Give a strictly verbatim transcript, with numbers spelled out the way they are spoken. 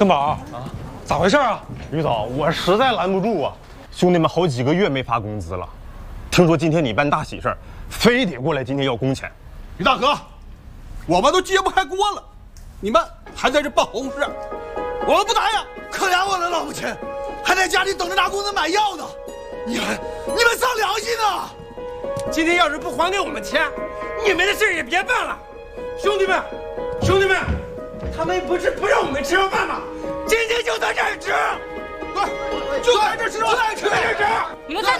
根宝啊，咋回事啊？ 于总，我实在拦不住啊！兄弟们好几个月没发工资了，听说今天你办大喜事儿，非得过来今天要工钱。 于大哥，我们都揭不开锅了，你们还在这办红事，我们不答应！ 可怜我的老母亲，还在家里等着拿工资买药呢。你们，你们丧良心啊！ 今天要是不还给我们钱，你们的事也别办了。兄弟们，兄弟们，他们不是不让我们吃上饭吗？今天就在这儿吃， 对，就在这儿吃，就在这儿吃。 你们在